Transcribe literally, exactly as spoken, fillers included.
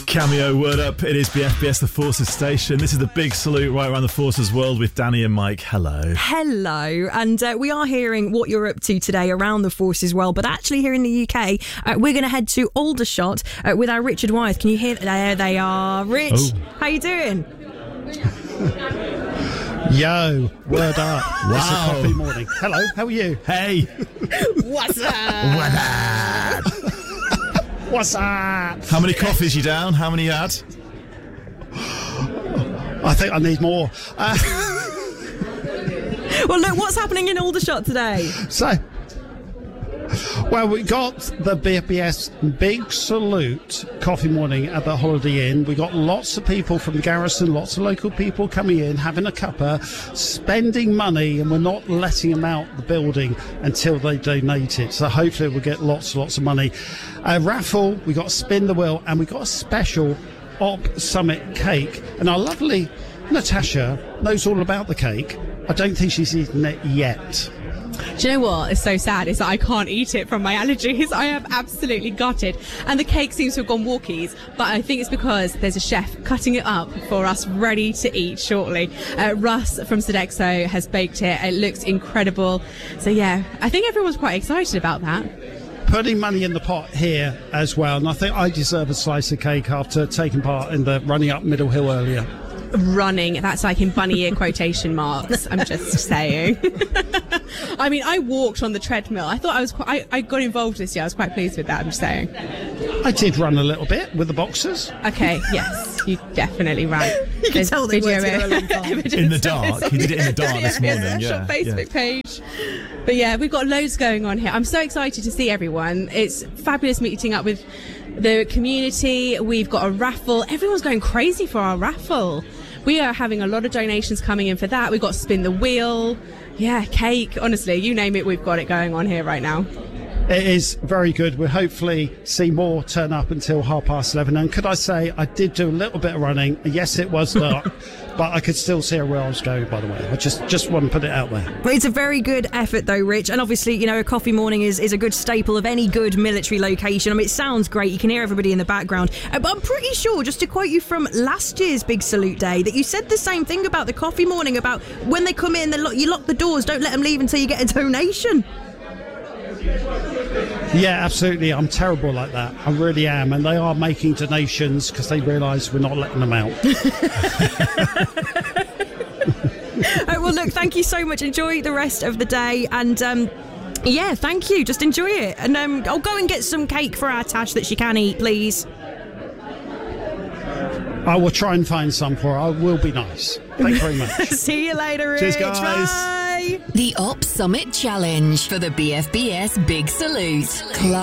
Cameo, word up. It is B F B S, the Forces station. This is the big salute right around the Forces world with Danny and Mike. Hello. Hello. And uh, we are hearing what you're up to today around the Forces world, but actually here in the U K, uh, we're going to head to Aldershot uh, with our Richard Wyeth. Can you hear? There they are. Rich, oh. How you doing? Yo, word up. Wow. It's a coffee morning. Hello, how are you? Hey. What's up? What up? What's up? How many coffees you down? How many you had? I think I need more. Uh, well, look, what's happening in Aldershot today? So, well, we got the B F B S Big Salute coffee morning at the Holiday Inn. We got lots of people from the garrison, lots of local people coming in, having a cuppa, spending money, and we're not letting them out the building until they donate it. So hopefully we'll get lots, lots of money. A raffle, we got Spin the Wheel, and we got a special Op Summit cake. And our lovely Natasha knows all about the cake. I don't think she's eaten it yet. Do you know what is so sad is that I can't eat it from my allergies. I am absolutely gutted. And the cake seems to have gone walkies, but I think it's because there's a chef cutting it up for us ready to eat shortly. Uh, Russ from Sodexo has baked it. It looks incredible. So yeah, I think everyone's quite excited about that. Putting money in the pot here as well, and I think I deserve a slice of cake after taking part in the running up Middle Hill earlier. Running, that's like in bunny ear quotation marks. I'm just saying. I mean, I walked on the treadmill. I thought I was quite, I, I got involved this year. I was quite pleased with that, I'm just saying. I did run a little bit with the boxers. Okay, yes, you definitely ran. You can tell they worked together a long time. In the dark. He did it in the dark this morning. Yeah, Yeah, Facebook yeah. page. But yeah, we've got loads going on here. I'm so excited to see everyone. It's fabulous meeting up with the community. We've got a raffle. Everyone's going crazy for our raffle. We are having a lot of donations coming in for that. We've got Spin the Wheel. Yeah, cake. Honestly, you name it, we've got it going on here right now. It is very good. We'll hopefully see more turn up until half past eleven. And could I say, I did do a little bit of running. Yes, it was dark, but I could still see where I was going, by the way. I just, just want to put it out there. But it's a very good effort, though, Rich. And obviously, you know, a coffee morning is, is a good staple of any good military location. I mean, it sounds great. You can hear everybody in the background. Uh, but I'm pretty sure, just to quote you from last year's Big Salute Day, that you said the same thing about the coffee morning, about when they come in, they lock, you lock the doors, don't let them leave until you get a donation. Yeah, absolutely. I'm terrible like that. I really am. And they are making donations because they realise we're not letting them out. uh, well, look, thank you so much. Enjoy the rest of the day. And um, yeah, thank you. Just enjoy it. And um, I'll go and get some cake for our Tash that she can eat, please. I will try and find some for her. I will be nice. Thank you very much. See you later, Rich. Cheers, guys. Bye. The Op Summit Challenge for the B F B S Big Salute. Club